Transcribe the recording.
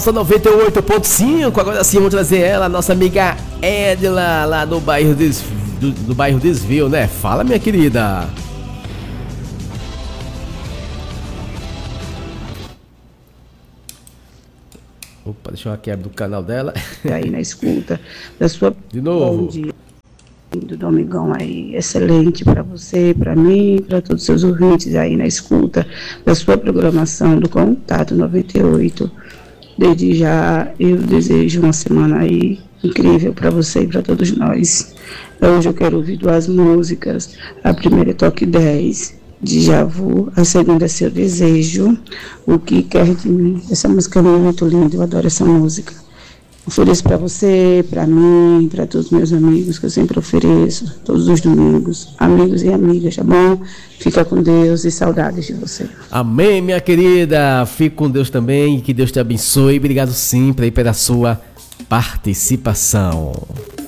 98.5, agora sim vamos trazer ela, nossa amiga Edila, lá do bairro do bairro Desvio, né? Fala, minha querida. Opa, deixa eu quebrar do canal dela. Aí na escuta da sua... De novo. Bom dia, do Domingão aí, excelente para você, para mim, para todos os seus ouvintes aí na escuta da sua programação do Contato 98. Desde já eu desejo uma semana aí incrível para você e para todos nós. Hoje eu quero ouvir duas músicas. A primeira é Toque 10, de Javu. A segunda é Seu Desejo, O Que Quer de Mim. Essa música é muito linda, eu adoro essa música. Ofereço para você, para mim, para todos os meus amigos, que eu sempre ofereço, todos os domingos. Amigos e amigas, tá bom? Fica com Deus e saudades de você. Amém, minha querida. Fique com Deus também e que Deus te abençoe. Obrigado sempre aí pela sua participação.